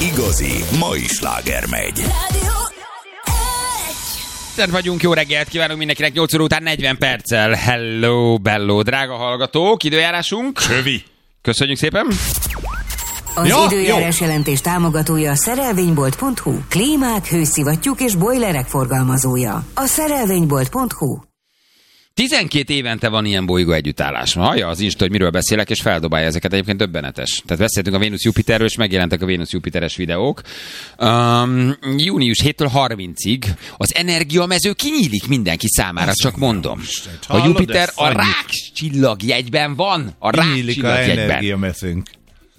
igazi mai sláger megy. Itt vagyunk, jó reggelt kívánunk mindenkinek, 8 óra után 40 perccel. Hello, bello, drága hallgatók, időjárásunk. Csövi. Köszönjük szépen. Az időjárás jelentés támogatója a szerelvénybolt.hu. Klímák, hőszivattyúk és bojlerek forgalmazója. A szerelvénybolt.hu. 12 évente van ilyen bolygó együttállás. Hallja az Insta, hogy miről beszélek, és feldobálja ezeket, egyébként döbbenetes. Tehát beszéltünk a Vénusz-Jupiterről, és megjelentek a Vénusz-Jupiteres videók. Június 7-től 30-ig az energiamező kinyílik mindenki számára, csak mondom. A Jupiter a rák csillagjegyben van. A rák csillagjegyben. A energiamezőnk.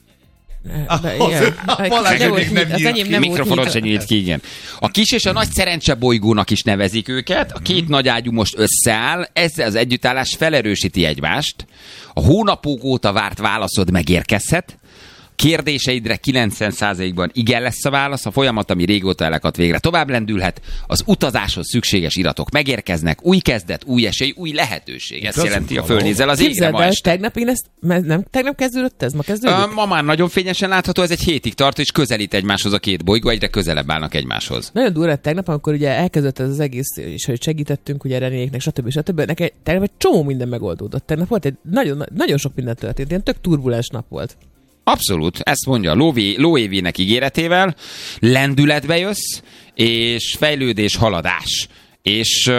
Mikrofonot se nyílt ki, igen. A kis és a nagy szerencse bolygónak is nevezik őket. A két nagy ágyú most összeáll, ezzel az együttállás felerősíti egymást. A hónapok óta várt válaszod megérkezhet. Kérdéseidre 90%-ban igen lesz a válasz, a folyamat, ami régóta elakadt, végre tovább lendülhet, az utazáshoz szükséges iratok megérkeznek, új kezdet, új esély, új lehetőség. Ezt jelenti a Fölnézel az égre ma este. Tegnap kezdődött ez? Ma kezdődött? Ma már nagyon fényesen látható, ez egy hétig tart, és közelít egymáshoz a két bolygó, egyre közelebb állnak egymáshoz. Nagyon durva tegnap, amikor ugye elkezdett ez az egész, és hogy segítettünk ugye Renéknek, stb. Tegnap egy csomó minden megoldódott. Tegnap volt egy nagyon sok minden történt, ilyen tök turbulens nap volt. Abszolút, ezt mondja lóévének ígéretével, lendületbe jössz, és fejlődés, haladás. És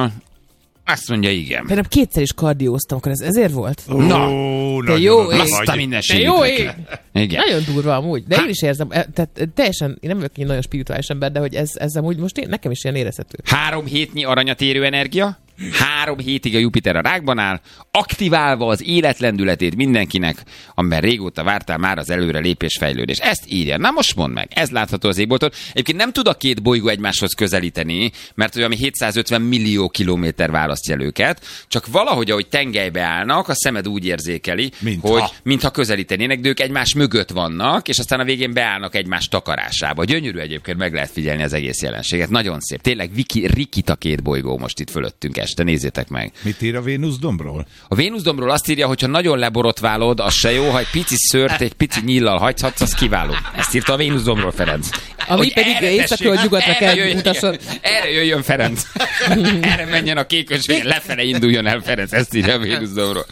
azt mondja, igen. Tegnap kétszer is kardióztam, akkor ez ezért volt? Na, te jó ég. Azt a mindenségét. Jó ég. Igen. Nagyon durva amúgy, de én is érzem, tehát teljesen, én nem vagyok egy nagyon spirituális ember, de hogy ez amúgy most nekem is ilyen érezhető. 3 hétnyi aranyat érő energia, 3 hétig a Jupiter a rákban áll, aktiválva az életlendületét mindenkinek, amiben régóta vártál már az előrelépés, fejlődés. Ezt írja. Na most mondd meg, ez látható az égbolton. Egyébként nem tud a két bolygó egymáshoz közelíteni, mert olyan 750 millió kilométer választja el őket, csak valahogy, ahogy tengelybe állnak, a szemed úgy érzékeli, hogy mintha közelítenének, de ők egymás mögött vannak, és aztán a végén beállnak egymás takarásába. Gyönyörű egyébként, meg lehet figyelni az egész jelenséget. Nagyon szép. Tényleg rikít a két bolygó most itt fölöttünk este, nézzétek meg. Mit ír a Vénuszdombról? A Vénuszdombról azt írja, hogy ha nagyon leborotválod, az se jó, ha egy pici szőrt, egy pici nyíllal hagyhatsz, az kiváló. Ezt írta a Vénuszdombról Ferenc. Ami pedig északról nyugatra kell mutasson. Erre jöjjön Ferenc. Erre menjen a kékösvény, lefele induljon el Ferenc, ezt írja a Vénuszdombról.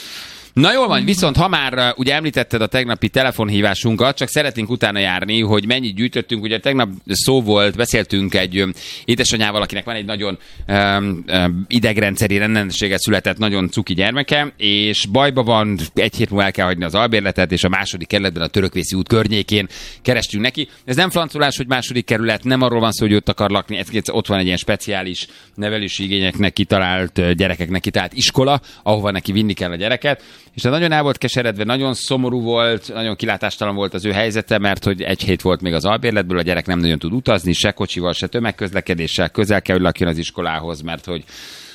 Na jól van, viszont ha már ugye említetted a tegnapi telefonhívásunkat, csak szeretnénk utána járni, hogy mennyit gyűjtöttünk. Ugye tegnap szó volt, beszéltünk egy édesanyával, akinek van egy nagyon idegrendszeri rendellenességgel született nagyon cuki gyermeke, és bajba van, 1 hét múlva el kell hagyni az albérletet, és a 2. kerületben a Törökvészi út környékén kerestünk neki. Ez nem francolás, hogy 2. kerület, nem arról van szó, hogy ott akar lakni, ott van egy ilyen speciális nevelési igényeknek kitalált, gyerekeknek kitalált iskola, ahova neki vinni kell a gyereket. És nagyon el volt keseredve, nagyon szomorú volt, nagyon kilátástalan volt az ő helyzete, mert hogy 1 hét volt még az albérletből, a gyerek nem nagyon tud utazni, se kocsival, se tömegközlekedéssel, közel kell, hogy lakjon az iskolához, mert hogy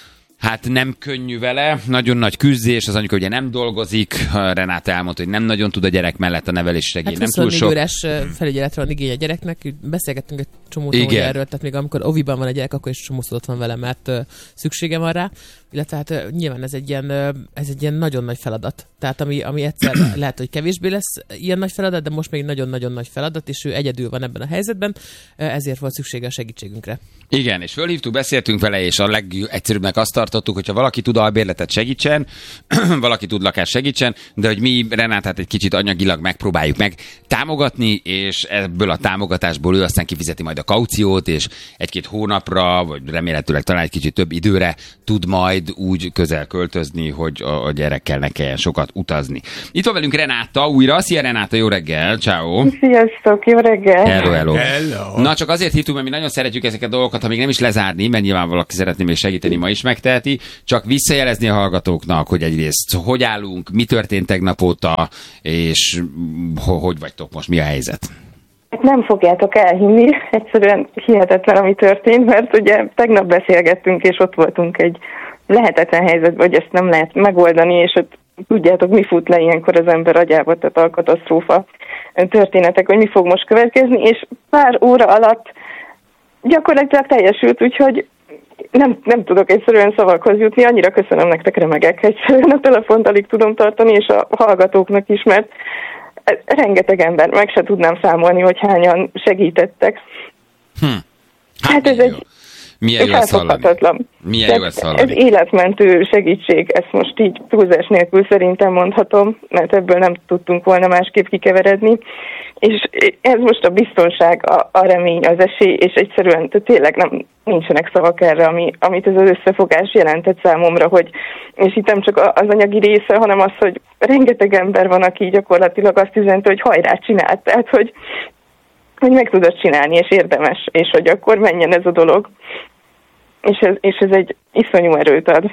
hát nem könnyű vele, nagyon nagy küzdés, az anyuka ugye nem dolgozik, Renáta elmondta, hogy nem nagyon tud a gyerek mellett a nevelési segély, nem túl sok. 24 órás felügyeletre van igény a gyereknek, beszélgettünk egy csomót erről, tehát még amikor oviban van a gyerek, akkor is csomószor ott van vele, mert szüksége van rá, illetve hát nyilván ez egy ilyen nagyon nagy feladat. Tehát ami egyszer lehet, hogy kevésbé lesz ilyen nagy feladat, de most még nagyon-nagyon nagy feladat, és ő egyedül van ebben a helyzetben, ezért volt szüksége a segítségünkre. Igen, és fölhívtuk, beszéltünk vele, és a legegyszerűbbnek azt tartottuk, hogyha valaki tud albérletet segítsen, valaki tud lakást segítsen, de hogy mi Renátát egy kicsit anyagilag megpróbáljuk meg támogatni, és ebből a támogatásból ő aztán kifizeti majd a kauciót, és 1-2 hónapra, vagy remélhetőleg talán egy kicsit több időre tud majd úgy közel költözni, hogy a gyerekkel ne kelljen sokat utazni. Itt van velünk Renáta újra. Szia Renáta, jó reggel, ciao. Sziasztok, jó reggel. Hello. Na csak azért hívtunk, mert mi nagyon szeretjük ezeket a dolgokat, ha még nem is lezárni, mert nyilván valaki szeretné még segíteni, ma is megteheti, csak visszajelezni a hallgatóknak, hogy egyrészt hogy állunk, mi történt tegnap óta, és hogy vagytok most, mi a helyzet? Nem fogjátok elhinni, egyszerűen hihetetlen, ami történt, mert ugye tegnap beszélgettünk, és ott voltunk egy lehetetlen helyzetben, hogy ezt nem lehet megoldani, és ott tudjátok, mi fut le ilyenkor az ember agyába, tehát a katasztrófa történetek, hogy mi fog most következni, és pár óra alatt gyakorlatilag teljesült, úgyhogy nem tudok egyszerűen szavakhoz jutni, annyira köszönöm nektek, remegek, egyszerűen a telefont alig tudom tartani, és a hallgatóknak is, mert rengeteg ember, meg se tudnám számolni, hogy hányan segítettek. Hát ez egy milyen jó ezt hallani. Milyen jó ezt hallani. Ez életmentő segítség, ezt most így túlzás nélkül szerintem mondhatom, mert ebből nem tudtunk volna másképp kikeveredni. És ez most a biztonság, a remény, az esély, és egyszerűen tényleg nincsenek szavak erre, amit ez az összefogás jelentett számomra, hogy, és itt nem csak az anyagi része, hanem az, hogy rengeteg ember van, aki gyakorlatilag azt üzente, hogy hajrá, csinált, tehát hogy meg tudod csinálni, és érdemes, és hogy akkor menjen ez a dolog. És ez egy iszonyú erőt ad.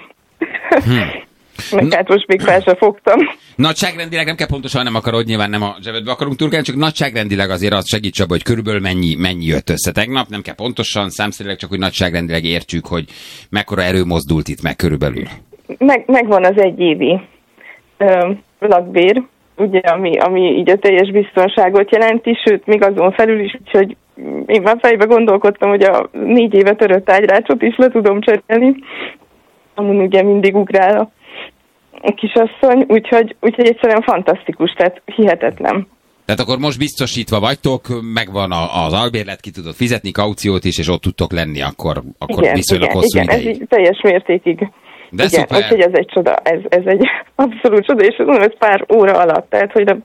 Meg hát most még fel sem fogtam. Nagyságrendileg nem kell pontosan, nem akarod, nyilván nem a zsebedbe akarunk turkálni, csak nagyságrendileg azért azt segíts abba, hogy körülbelül mennyi jött össze tegnap, nem kell pontosan, számszerűleg csak, hogy nagyságrendileg értsük, hogy mekkora erő mozdult itt meg körülbelül. Megvan az egyévi lakbér, ugye, ami így a teljes biztonságot jelenti, sőt, még azon felül is, úgyhogy én már fejbe gondolkodtam, hogy a 4 éve törött ágyrácsot is le tudom cserélni, amin ugye mindig ugrál a kisasszony, úgyhogy egyszerűen fantasztikus, tehát hihetetlen. Tehát akkor most biztosítva vagytok, megvan az albérlet, ki tudod fizetni, kauciót is, és ott tudtok lenni, akkor viszonylag hosszú ideig. Igen, ez így teljes mértékig. De igen, szuper. Úgyhogy ez egy csoda, ez egy abszolút csoda, és mondom, ez pár óra alatt, tehát hogy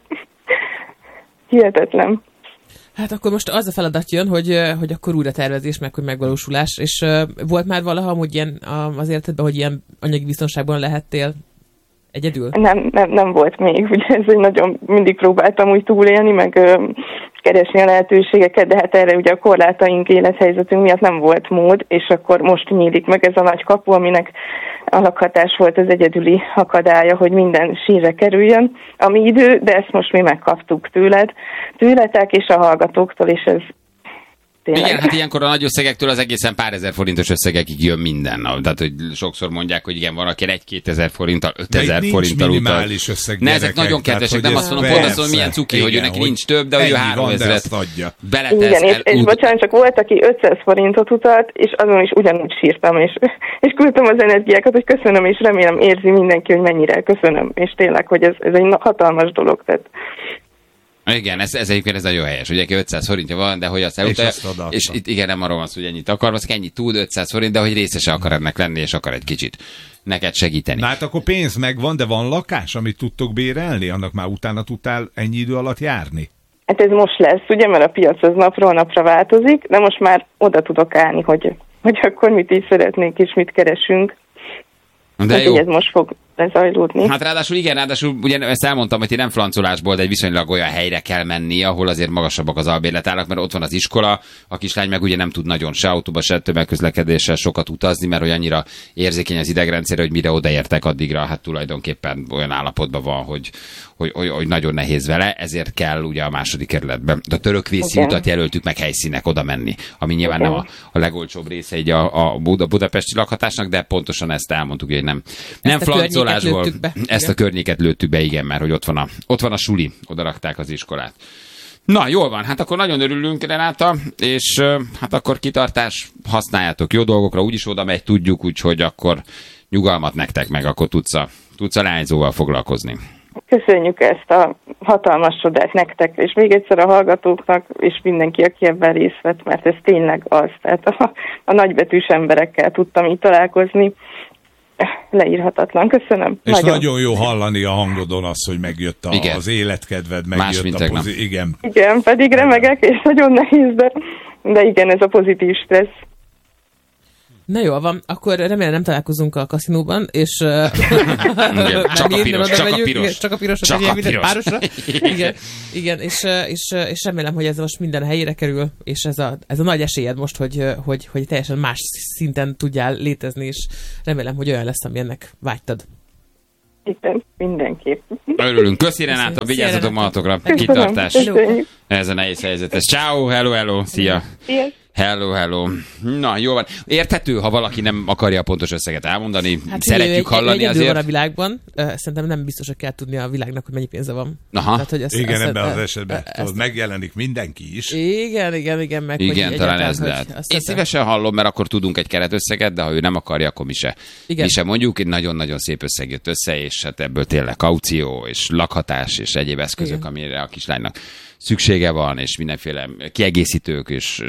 hihetetlen. Hát akkor most az a feladat jön, hogy akkor újra tervezés, meg hogy megvalósulás, és volt már valaha, hogy ilyen az életedben, hogy ilyen anyagi biztonságban lehettél egyedül? Nem volt még, ugye ez egy nagyon, mindig próbáltam úgy túlélni, meg keresni a lehetőségeket, de hát erre ugye a korlátaink, élethelyzetünk miatt nem volt mód, és akkor most nyílik meg ez a nagy kapu, aminek a lakhatás volt az egyedüli akadálya, hogy minden sínre kerüljön, ami idő, de ezt most mi megkaptuk tőletek és a hallgatóktól, és ez tényleg. Igen, hát ilyenkor a nagy összegektől az egészen pár ezer forintos összegekig jön minden. Tehát, hogy sokszor mondják, hogy igen, van, aki 1-2 ezer forinttal, 5 ezer forinttal utal. Ne, ezek nagyon kedvesek, nem azt mondom, pont azt mondom, milyen cuki, hogy neki nincs több, de hogy ő 3000-et beletesz. Igen, és bocsánat, csak volt, aki 500 forintot utalt, és azon is ugyanúgy sírtam, és küldtem az energiákat, hogy köszönöm, és remélem érzi mindenki, hogy mennyire köszönöm, és tényleg, hogy ez egy hatalmas dolog, tehát. Igen, ez egyébként ez nagyon helyes, ugye 500 forintja van, de hogy azt elutalja, és itt igen, nem arról van szó, hogy ennyit akar, az ennyit tud, 500 forint, de hogy részese akar ennek lenni, és akar egy kicsit neked segíteni. Na hát akkor pénz megvan, de van lakás, amit tudtok bérelni? Annak már utána tudtál ennyi idő alatt járni? Hát ez most lesz, ugye, mert a piac az napról napra változik, de most már oda tudok állni, hogy akkor mit is szeretnénk, és mit keresünk. De hát, jó. Ez most fog lezajlódni. Hát ráadásul ugye ezt elmondtam, hogy ti nem francolásból, de egy viszonylag olyan helyre kell menni, ahol azért magasabbak az albérletárak, mert ott van az iskola, a kislány meg ugye nem tud nagyon se autóba, se tömegközlekedéssel sokat utazni, mert hogy annyira érzékeny az idegrendszer, hogy mire odaértek addigra, hát tulajdonképpen olyan állapotban van, hogy nagyon nehéz vele, ezért kell ugye a második kerületben. A Törökvészi utat jelöltük meg helyszínek oda menni, ami nyilván nem a legolcsóbb része így a budapesti lakhatásnak, de pontosan ezt elmondtuk, hogy nem francolásból. Ezt a környéket lőttük be, igen, mert hogy ott van a suli, oda rakták az iskolát. Na, jól van, hát akkor nagyon örülünk, Renáta, és hát akkor kitartás, használjátok jó dolgokra, úgyis oda megy, tudjuk, úgyhogy akkor nyugalmat nektek meg, akkor tudsz a leányzóval foglalkozni. Köszönjük ezt a hatalmas csodát nektek, és még egyszer a hallgatóknak, és mindenki, aki ebben részt vett, mert ez tényleg az. Tehát a nagybetűs emberekkel tudtam így találkozni. Leírhatatlan. Köszönöm. És nagyon jó hallani a hangodon azt, hogy megjött az életkedved, megjött a igen. Igen, pedig remegek, és nagyon nehéz, de igen, ez a pozitív stressz. Na jól van, akkor remélem nem találkozunk a kaszinóban, és csak a pirosat párosra. Igen, és remélem, hogy ez most minden helyére kerül, és ez a nagy esélyed most, hogy teljesen más szinten tudjál létezni, és remélem, hogy olyan lesz, ami ennek vágytad. Igen, mindenképp. Örülünk. Köszi, Renáta, vigyázzatok magatokra. Kitartás. Ez a nehéz helyzet. Ciao, hello, szia. Hello. Na, jó van. Érthető, ha valaki nem akarja a pontos összeget elmondani. Hát szeretjük hallani azért. Van a világban. Szerintem nem biztos, hogy kell tudni a világnak, hogy mennyi pénze van. Aha. Tehát, hogy igen, ebben az esetben megjelenik mindenki is. Igen. Meg, igen, talán ez lehet. Én szívesen hallom, mert akkor tudunk egy keretösszeget, de ha ő nem akarja, akkor mi se mondjuk. Egy nagyon-nagyon szép összeg jött össze, és hát ebből tényleg kaució, és lakhatás, és egyéb eszközök, amire a kislánynak szüksége van, és mindenféle kiegészítők, és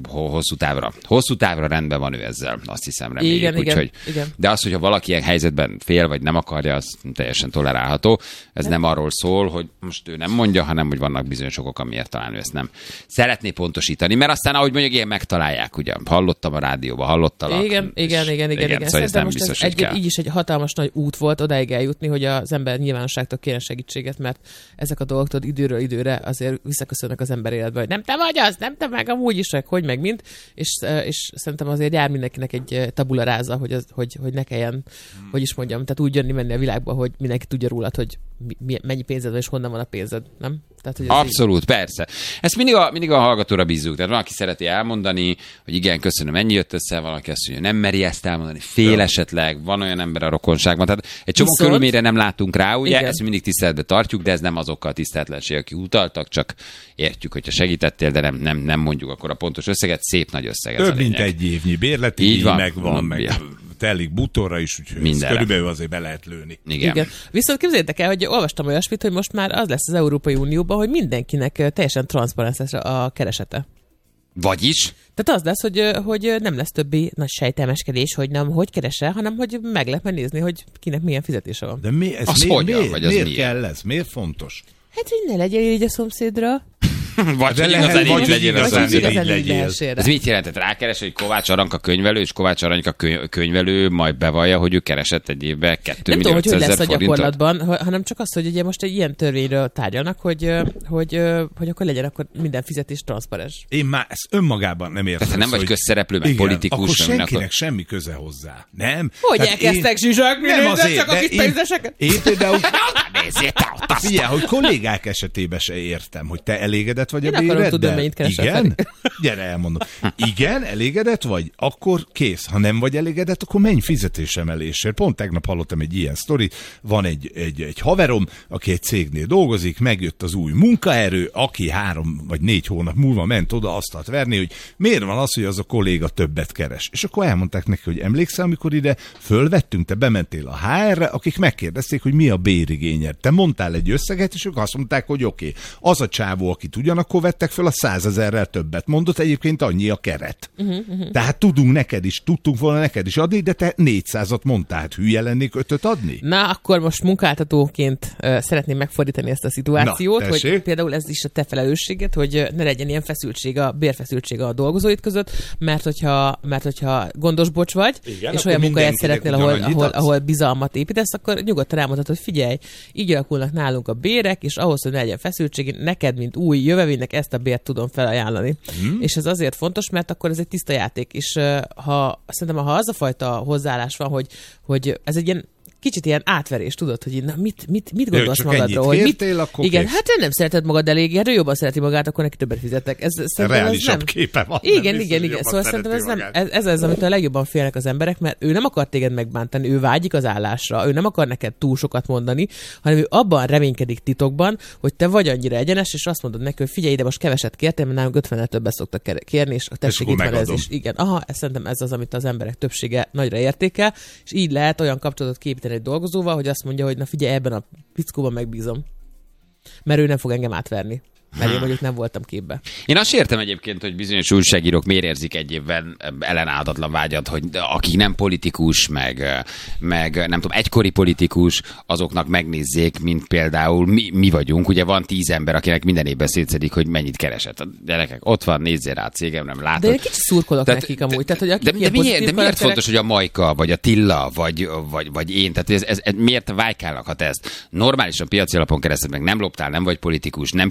hosszú távra rendben van ő ezzel, azt hiszem, reméljük. Igen. De az, hogyha valaki ilyen helyzetben fél, vagy nem akarja, az teljesen tolerálható. Ez nem arról szól, hogy most ő nem mondja, hanem hogy vannak bizonyos okok, amiért talán ő ezt nem szeretné pontosítani, mert aztán, ahogy mondjuk, ilyen megtalálják, ugye. Hallottam a rádióban, hallottalak. Igen. Szóval ez nem biztos, hogy kell. Így is egy hatalmas nagy út volt odáig eljutni, hogy az ember nyilvánosságtól kérjen segítséget, mert ezek a dolgok időről időre azért visszaköszönnek az ember életbe, hogy nem te vagy az, nem te meg amúgy is, hogy meg mind, és szerintem azért jár mindenkinek egy tabula ráza, hogy ne kelljen, hogy is mondjam, tehát úgy menni a világba, hogy mindenki tudja rólad, hogy mennyi pénzed van, és honnan van a pénzed, nem? Tehát, hogy abszolút, persze. Ezt mindig a hallgatóra bízzuk. Tehát valaki szereti elmondani, hogy igen, köszönöm, ennyi jött össze, valaki azt mondja, nem meri ezt elmondani, fél esetleg, van olyan ember a rokonságban. Tehát egy csomó körülményre nem látunk rá, ugye, igen. Ezt mindig tiszteletbe tartjuk, de ez nem azokkal a tiszteletlenség, aki utaltak, csak értjük, hogyha segítettél, de nem mondjuk akkor a pontos összeget, szép nagy összeg. Több mint egy évnyi bérleti díj megvan, meg telik bútorra is, úgyhogy körülbelül azért be lehet lőni. Igen. Viszont képzeljétek el, hogy olvastam olyasmit, hogy most már az lesz az Európai Unióban, hogy mindenkinek teljesen transzparens lesz a keresete. Vagyis? Tehát az lesz, hogy nem lesz többi nagy sejtelmeskedés, hogy nem hogy keresel, hanem hogy meg lehet nézni, hogy kinek milyen fizetése van. De miért kell ez? Miért fontos? Hát, hogy ne legyél így a szomszédra. Vagy hogy igazán így legyél a szomszédra. Ez mit jelentett? Rákeres, hogy Kovács Aranka könyvelő, és Kovács Aranka könyvelő majd bevallja, hogy ő keresett egy évben 2 millió 500 000 forintot? Nem tudom, hogy lesz a gyakorlatban, hanem csak az, hogy ugye most egy ilyen törvényről tárgyalnak, hogy akkor legyen akkor minden fizetés transzparens. Én már ezt önmagában nem értem. Tehát nem vagy közszereplő, meg politikus. Akkor senkinek semmi köze hozzá. Nem? Hogy elkezdtek zsizsakni, nézd csak a kis pénzeseket? Én például... Figyelj, hogy kollégák esetében se értem, hogy te elégedett vagy a béreddel. Igen? Gyere, elmondom. Igen, elégedett vagy? Akkor kész. Ha nem vagy elégedett, akkor menj fizetésemelésért. Pont tegnap hallottam egy ilyen sztorit. Van egy haverom, aki egy cégnél dolgozik, megjött az új munkaerő, aki 3 vagy 4 hónap múlva ment oda asztalt verni, hogy miért van az, hogy az a kolléga többet keres. És akkor elmondták neki, hogy emlékszel, amikor ide fölvettünk, te bementél a HR-re, akik megkérdezték, hogy mi a bérigényed. Te mondtál egy összeget, és ők azt mondták, hogy oké. Az a csávó, akit ugyanakkor vettek föl, a 100 000-rel többet mondott, egyébként annyi a keret. Tehát tudtunk volna neked is adni, de te 400-at mondtál, hát hülye lennék 5-öt adni? Na, akkor most munkáltatóként szeretném megfordítani ezt a szituációt, hogy például ez is a te felelősséged, hogy ne legyen ilyen bérfeszültség a dolgozóid között, mert hogyha gondos bocs vagy, igen, és olyan munkahelyet szeretnél, ahol bizalmat építesz, akkor nyugodtan elmondhatod, hogy figyelj, így alakulnak nálunk a bérek, és ahhoz, hogy ne legyen feszültség, neked, mint új jövevénynek ezt a bért tudom felajánlani. És ez azért fontos, mert akkor ez egy tiszta játék. És szerintem, ha az a fajta hozzáállás van, hogy ez egy ilyen kicsit ilyen átverés, tudod, hogy na, mit gondolsz magadról? Hogy kértél, igen, hát nem szereted magad elég, hát ő jobban szereti magát, akkor neki többet fizettek. Reálisabb képe van. Igen. Szóval szerintem ez az, amit a legjobban félnek az emberek, mert ő nem akar téged megbántani, ő vágyik az állásra, ő nem akar neked túl sokat mondani, hanem ő abban reménykedik titokban, hogy te vagy annyira egyenes, és azt mondod neki, hogy figyelj ide, most keveset kértél, mert nálunk 50-nel többet szoktak kérni, és tessék, itt van ez is. Igen, szerintem ez az, amit az emberek többsége nagyra értékel, és így lehet olyan kapcsolatot képíteni egy dolgozóval, hogy azt mondja, hogy na figyelj, ebben a pickóban megbízom. Mert ő nem fog engem átverni. Mert én mondjuk nem voltam képbe. Én azt értem egyébként, hogy bizonyos újságírók miért érzik egy évben ellenáldatlan vágyat, hogy akik nem politikus, meg nem tudom, egykori politikus, azoknak megnézzék, mint például mi vagyunk. Ugye van 10 ember, akinek minden évben szétszedik, hogy mennyit keresett. A gyerekek, ott van, nézzél rá a cégem, nem látod. De egy kicsit szurkolok nekik amúgy. Tehát, hogy de miért fontos, hogy a Majka, vagy a Tilla, vagy én? Tehát ez miért vájkálnak, ha te ezt normálisan piaci alapon keresed meg, nem loptál, nem vagy politikus, nem közpénz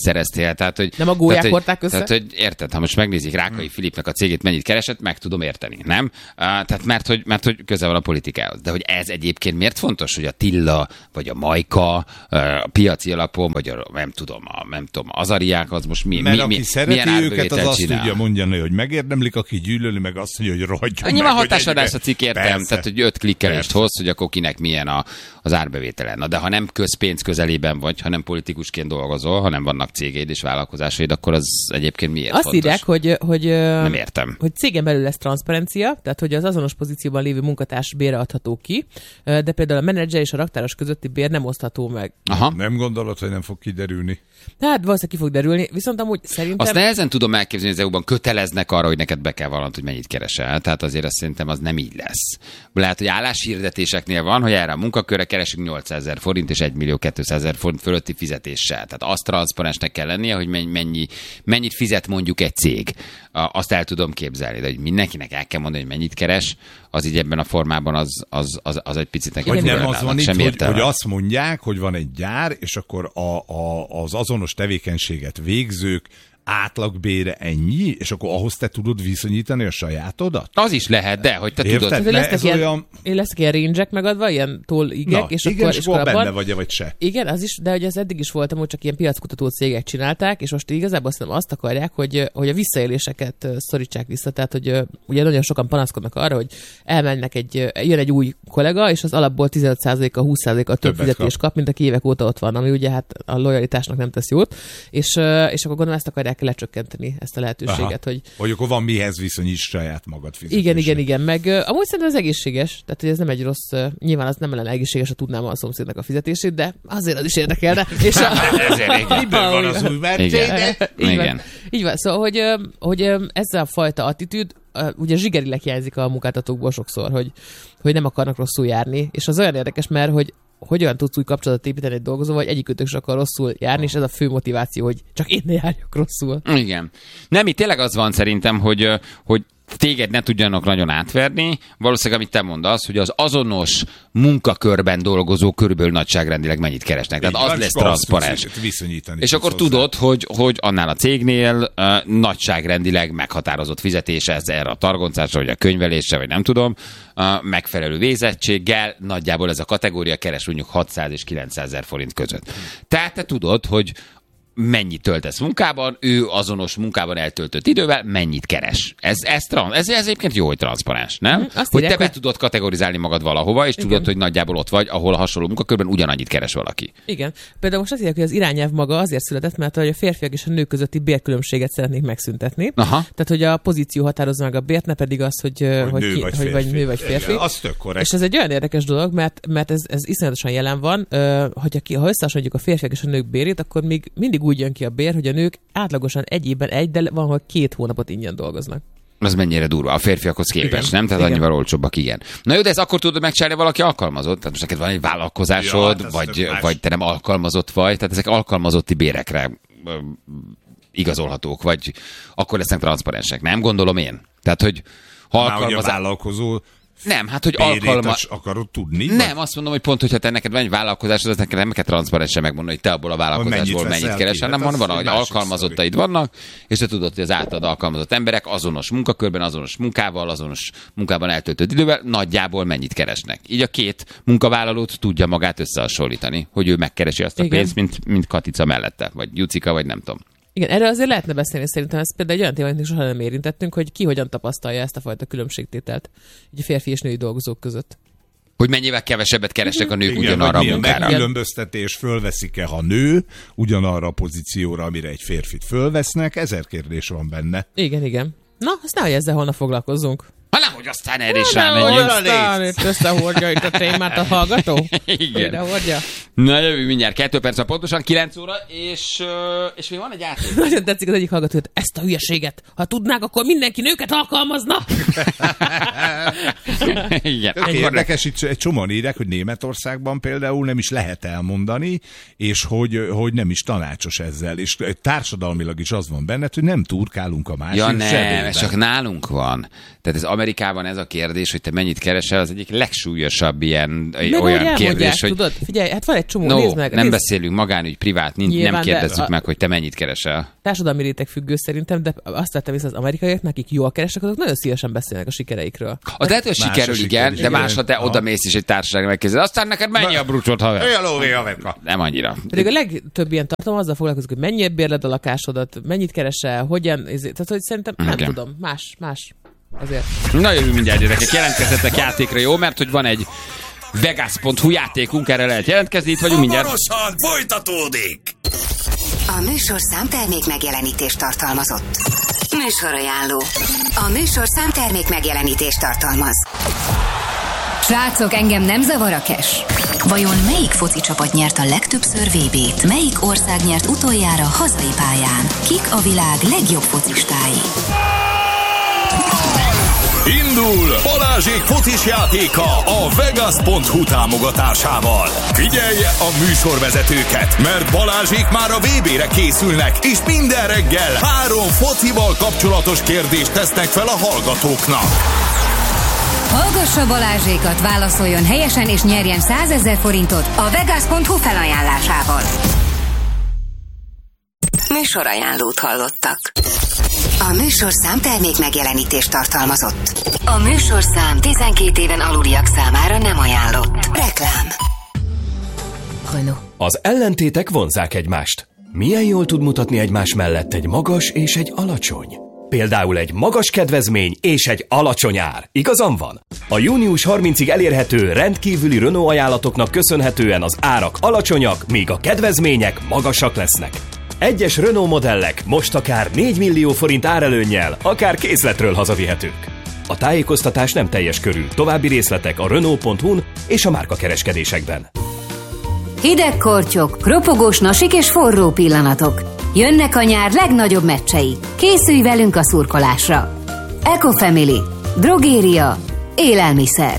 szereztél. Tehát, hogy, nem a gólyák hordták össze? Tehát, hogy érted, ha most megnézik Rákai Filipnek a cégét mennyit keresett, meg tudom érteni, nem? Tehát mert hogy közel van a politikához. De hogy ez egyébként miért fontos, hogy a Tilla, vagy a Majka, a piaci alapon, vagy a, nem tudom, az Ariák, az most aki szereti őket, az azt tudja mondani, hogy megérdemlik, aki gyűlöli, meg azt mondja, hogy rohagyjon meg. Nyilván hatásvadász a cikk, értem, tehát hogy 5 klikkelést hoz, hogy akkor kinek milyen az árbevétele. Na de ha nem közpénz közelében vagy, ha nem politikusként dolgozol, hanem vannak cégeid és vállalkozásaid, akkor az egyébként miért azt fontos? Azt írják, hogy nem értem. Hogy cégen belül lesz transzparencia, tehát hogy az azonos pozícióban lévő munkatárs bére adható ki, de például a menedzser és a raktáros közötti bér nem osztható meg. Aha. Nem gondolod, hogy nem fog kiderülni? Hát valószínűleg ki fog derülni, viszont amúgy szerintem... Azt nehezen tudom elképzelni, hogy az EU-ban köteleznek arra, hogy neked be kell vallanod, hogy mennyit keresel. Tehát azért azt szerintem az nem így lesz. Lehet, hogy álláshirdetéseknél van, hogy erre a munkakörre keresünk 800 000 forint és 1 200 000 forint fölötti fizetéssel. Tehát azt transzparensnek kell lennie, hogy mennyit fizet mondjuk egy cég. Azt el tudom képzelni, de hogy mindenkinek el kell mondani, hogy mennyit keres, az így ebben a formában az egy picit nekem. Vagy nem az van itt, hogy azt mondják, hogy van egy gyár, és akkor az azonos tevékenységet végzők átlagbére ennyi, és akkor ahhoz te tudod viszonyítani a sajátodat? Az is lehet, de hogy te érted? tudod. Lesznek ilyen range-ek megadva, ilyen toll-igek, és akkor benne vagy se. Igen, az is, de hogy ez eddig is voltam, hogy csak ilyen piackutató cégek csinálták, és most igazából azt akarják, hogy a visszaéléseket szorítsák vissza, tehát hogy ugye nagyon sokan panaszkodnak arra, hogy elmennek jön egy új kollega, és az alapból 15%-a, 20%-a több fizetést kap, mint aki évek óta ott van, ami ugye hát a lojalitásnak nem tesz jót, és akkor gondolom ezt akarják lecsökkenteni ezt a lehetőséget, hogy akkor van mihez viszonyíts saját magad fizetését. Igen, meg amúgy szerintem ez egészséges, tehát hogy ez nem egy rossz, nyilván az nem lenne egészséges, ha tudnám a szomszédnak a fizetését, de azért az is érdekelne. És ezért van az új verténye. Igen. Így van, szóval, hogy ezzel a fajta attitűd, ugye zsigerileg hiányzik a munkáltatókból sokszor, hogy nem akarnak rosszul járni, és az olyan érdekes, mert hogy hogyan tudsz új kapcsolatot építeni egy dolgozóval, vagy egyikőtök sem akar rosszul járni, és ez a fő motiváció, hogy csak én ne járjak rosszul. Igen. Nem, itt tényleg az van szerintem, hogy téged ne tudjanak nagyon átverni. Valószínűleg, amit te mondasz, hogy az azonos munkakörben dolgozó körülbelül nagyságrendileg mennyit keresnek. Tehát az lesz transzparens. És akkor tudod, hogy annál a cégnél nagyságrendileg meghatározott fizetés ez erre a targoncásra, vagy a könyvelésre, vagy nem tudom, megfelelő végzettséggel nagyjából ez a kategória keres mondjuk 600 és 900 000 forint között. Tehát te tudod, hogy mennyit töltesz munkában, ő azonos munkában eltöltött idővel mennyit keres. Ez egyébként jó, hogy transzparens, nem? Hogy te be tudod kategorizálni magad valahova, és tudod, hogy nagyjából ott vagy, ahol a hasonló munkakörben ugyanannyit keres valaki. Igen. Például most azt írják, hogy az irányelv maga azért született, mert a férfiak és a nők közötti bérkülönbséget szeretnék megszüntetni. Aha. Tehát, hogy a pozíció határozza meg a bért, ne pedig az, hogy nő vagy férfi. Az tök korrekt. És ez egy olyan érdekes dolog, mert ez iszonyatosan jelen van, ha összehasonlítjuk a férfiak és a nők bérét, akkor még mindig úgy jön ki a bér, hogy a nők átlagosan egy évben de van, hogy 2 hónapot ingyen dolgoznak. Az mennyire durva a férfiakhoz képest, nem? Tehát annyival olcsóbbak, igen. Na jó, de ez akkor tudod megcsinálni, valaki alkalmazott? Tehát most neked van egy vállalkozásod, vagy te nem alkalmazott vagy, tehát ezek alkalmazotti bérekre igazolhatók, vagy akkor lesznek transzparensek. Nem gondolom én. Tehát, hogy hogy a vállalkozó nem, hát hogy akarod tudni? Nem, azt mondom, hogy pont, hogyha te neked van egy vállalkozásod, az neked nem kell transzparensen megmondani, hogy te abból a vállalkozásból mennyit keresel, nem van, hogy alkalmazottaid vannak, és te tudod, hogy az általad alkalmazott emberek azonos munkakörben, azonos munkával, azonos munkában eltöltött idővel nagyjából mennyit keresnek. Így a két munkavállalót tudja magát összehasonlítani, hogy ő megkeresi azt a pénzt, mint Katica mellette, vagy Jucika, vagy nem tudom. Igen, erről azért lehetne beszélni, szerintem ez például egy olyan téma, amit soha nem érintettünk, hogy ki hogyan tapasztalja ezt a fajta különbségtételt így a férfi és női dolgozók között. Hogy mennyivel kevesebbet keresnek a nők ugyanarra a munkára. Megkülönböztetés, fölveszik-e, ha nő, ugyanarra a pozícióra, amire egy férfit fölvesznek, 1000 kérdés van benne. Igen. Na, azt nehogy ezzel holnap foglalkozzunk. Nehogy aztán erre is rámenjünk. Aztán itt összehordja itt a témát a hallgató. Igen. Na jövő mindjárt 2 perc, pontosan 9 óra, és még van egy játék. Nagyon tetszik az egyik hallgató, hogy ezt a hülyeséget, ha tudnák, akkor mindenki nőket alkalmazna. Igen. Érdekes, itt egy csomóan írják, hogy Németországban például nem is lehet elmondani, és hogy nem is tanácsos ezzel, és társadalmilag is az van benned, hogy nem turkálunk a másik zsebében. Nem, ez csak nálunk van. Tehát ez Amerikában ez a kérdés, hogy te mennyit keresel, az egyik legsúlyosabb olyan kérdés, hogy... Tudod, figyelj, hát van egy csomó, nézd meg. Nem beszélünk magánügy, privát, nem kérdezzük meg, hogy te mennyit keresel. Társadalmi réteg függő szerintem, de azt vettem vissza az amerikaiak, nekik jól keresnek, azok nagyon szívesen beszélnek a sikereikről. Az lehet, hogy sikerül, igen, de más, ha te odamész és egy társaságra megkérdezed, aztán neked mennyi a brucsot, haver? Nem annyira. Pedig a legtöbb ilyen tartalom azzal foglalkozik, hogy mennyi bérled a lakásodat, mennyit keresel, hogyan, tehát hogy szerintem nem tudom, más azért. Na jövő mindjárt, gyerekek, jelentkezzetek játékra, jó? Mert hogy van egy Vegas.hu játékunk, erre lehet jelentkezni, itt vagyunk mindjárt. Hamarosan folytatódik! A műsorszám termék megjelenítést tartalmazott. Műsorajánló. A műsorszám termék megjelenítést tartalmaz. Srácok, engem nem zavar a cash. Vajon melyik foci csapat nyert a legtöbbször VB-t? Melyik ország nyert utoljára hazai pályán? Kik a világ legjobb focistái? Indul Balázsék focis játéka a Vegas.hu támogatásával. Figyelje a műsorvezetőket, mert Balázsék már a VB-re készülnek, és minden reggel 3 focival kapcsolatos kérdést tesznek fel a hallgatóknak. Hallgassa Balázsékat, válaszoljon helyesen és nyerjen 100 000 forintot a Vegas.hu felajánlásával. Műsorajánlót hallottak. A műsorszám termék megjelenítést tartalmazott. A műsorszám 12 éven aluliak számára nem ajánlott. Reklám. Renault. Az ellentétek vonzzák egymást. Milyen jól tud mutatni egymás mellett egy magas és egy alacsony? Például egy magas kedvezmény és egy alacsony ár. Igazam van? A június 30-ig elérhető rendkívüli Renault ajánlatoknak köszönhetően az árak alacsonyak, míg a kedvezmények magasak lesznek. Egyes Renault modellek most akár 4 millió forint árelőnnyel, akár készletről hazavihetők. A tájékoztatás nem teljes körű. További részletek a Renault.hu-n és a márkakereskedésekben. Hideg kortyok, ropogós nasik és forró pillanatok. Jönnek a nyár legnagyobb meccsei. Készülj velünk a szurkolásra. Ecofamily. Drogéria. Élelmiszer.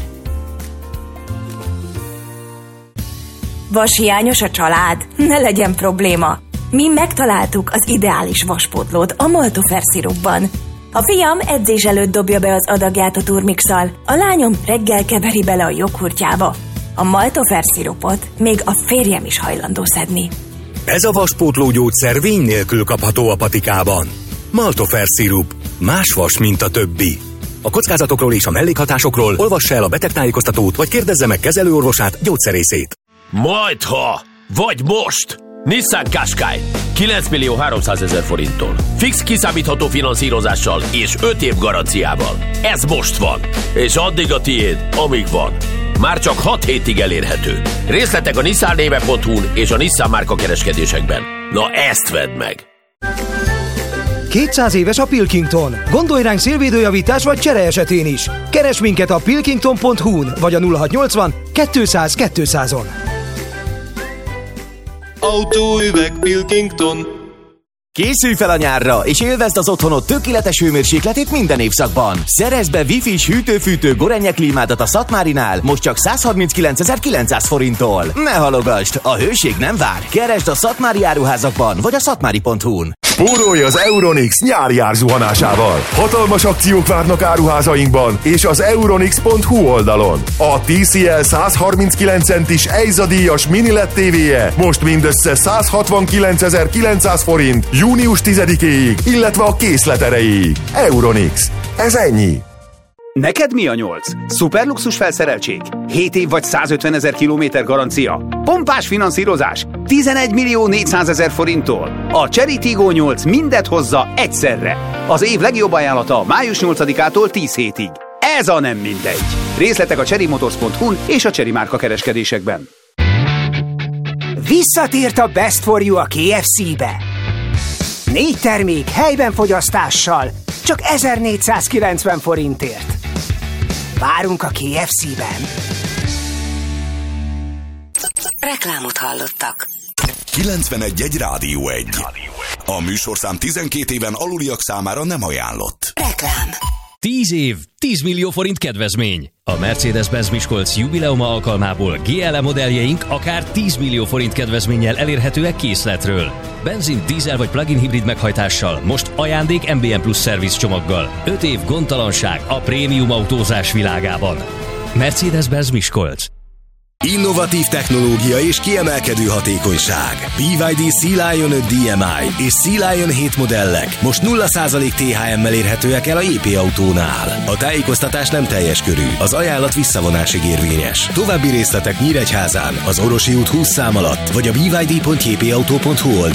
Vashiányos a család? Ne legyen probléma. Mi megtaláltuk az ideális vaspótlót a Maltofer szirupban. A fiam edzés előtt dobja be az adagját a turmixal, a lányom reggel keveri bele a joghurtjába. A Maltofer szirupot még a férjem is hajlandó szedni. Ez a vaspótló gyógyszer vény nélkül kapható a patikában. Maltofer szirup. Más vas, mint a többi. A kockázatokról és a mellékhatásokról olvassa el a betegtájékoztatót, vagy kérdezze meg kezelőorvosát, gyógyszerészét. Majdha, vagy most! Nissan Qashqai 9.300.000 forinttól. Fix kiszámítható finanszírozással és 5 év garanciával. Ez most van, és addig a tiéd, amíg van. Már csak 6 hétig elérhető. Részletek a nissannéve.hu-n és a Nissan márka kereskedésekben. Na ezt vedd meg! 200 éves a Pilkington. Gondolj ránk szélvédőjavítás vagy csere esetén is. Keresd minket a pilkington.hu-n vagy a 0680 200 200-on. Autóüveg Pilkington. Készülj fel a nyárra, és élvezd az otthonod tökéletes hőmérsékletét minden évszakban. Szerezd be Wi-Fi-s hűtő-fűtő Gorenje klímádat a Szatmárinál most csak 139.900 forinttól. Ne halogasd, a hőség nem vár. Keresd a Szatmári áruházakban, vagy a szatmári.hu-n. Spórolj az Euronix nyári árzuhanásával. Hatalmas akciók várnak áruházainkban és az euronix.hu oldalon. A TCL 139 centis EIZA díjas mini LED TV-je most mindössze 169.900 forint június 10-éig, illetve a készlet erejéig. Euronix. Ez ennyi. Neked mi a 8? Szuperluxus felszereltség? 7 év vagy 150 000 kilométer garancia? Pompás finanszírozás? 11.400.000 forinttól? A Chery Tiggo 8 mindet hozza egyszerre. Az év legjobb ajánlata május 8-ától 10 hétig. Ez a nem mindegy. Részletek a cherrymotors.hu-n és a Chery márka kereskedésekben. Visszatért a Best for You a KFC-be. 4 termék helyben fogyasztással, csak 1490 forintért. Várunk a KFC-ben. Reklámot hallottak. 91.1 Rádió 1. A műsorszám 12 éven aluliak számára nem ajánlott. Reklám. 10 év, 10 millió forint kedvezmény. A Mercedes-Benz Miskolc jubileuma alkalmából GLE modelljeink akár 10 millió forint kedvezménnyel elérhetőek készletről. Benzin, dízel vagy plug-in hibrid meghajtással, most ajándék MBN Plus szerviz csomaggal. 5 év gondtalanság a prémium autózás világában. Mercedes-Benz Miskolc. Innovatív technológia és kiemelkedő hatékonyság. BYD Sea Lion 5 DMI és Sea Lion 7 modellek most 0% THM-mel érhetőek el a JP Autónál. A tájékoztatás nem teljes körű, az ajánlat visszavonásig érvényes. További részletek Nyíregyházán, az Orosi út 20 szám alatt, vagy a byd.jpautó.hu oldalon.